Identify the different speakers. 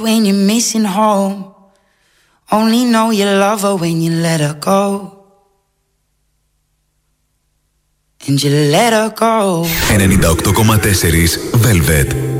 Speaker 1: When you're missing home, only know you love her when you let her go. And you let her go.
Speaker 2: 98,4 Velvet.